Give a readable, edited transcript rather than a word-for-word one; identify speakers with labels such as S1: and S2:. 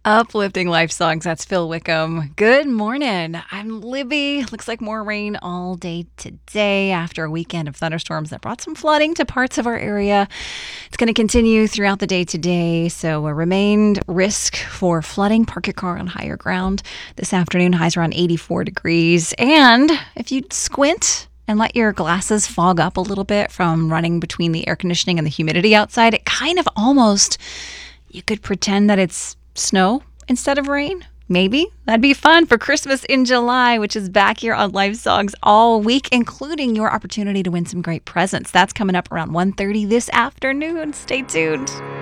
S1: Uplifting life songs. That's Phil Wickham. Good morning. I'm Libby. Looks like more rain all day today after a weekend of thunderstorms that brought some flooding to parts of our area. It's going to continue throughout the day today, so a remained risk for flooding. Park your car on higher ground. This afternoon, highs around 84 degrees. And if you squint and let your glasses fog up a little bit from running between the air conditioning and the humidity outside, it kind of almost, you could pretend that it's snow instead of rain. Maybe that'd be fun for Christmas in July, which is back here on Live Songs all week, including your opportunity to win some great presents. That's coming up around 1:30 this afternoon. Stay tuned.